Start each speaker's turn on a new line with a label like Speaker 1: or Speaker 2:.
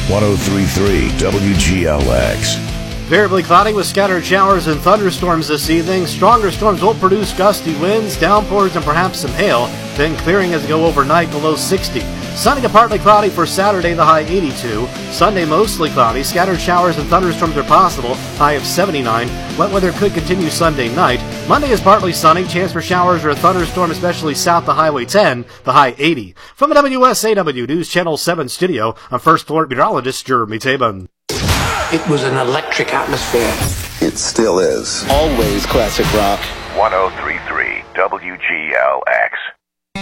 Speaker 1: 103.3 WGLX.
Speaker 2: Variably cloudy with scattered showers and thunderstorms this evening. Stronger storms will produce gusty winds, downpours, and perhaps some hail, then clearing as we go overnight below 60. Sunny to partly cloudy for Saturday, the high 82. Sunday, mostly cloudy. Scattered showers and thunderstorms are possible, high of 79. Wet weather could continue Sunday night. Monday is partly sunny. Chance for showers or a thunderstorm, especially south of Highway 10, the high 80. From the WSAW News Channel 7 studio, I'm First Floor Meteorologist Jeremy Tabin.
Speaker 3: It was an electric atmosphere.
Speaker 4: It still is.
Speaker 5: Always classic rock.
Speaker 1: 103.3 WGLX.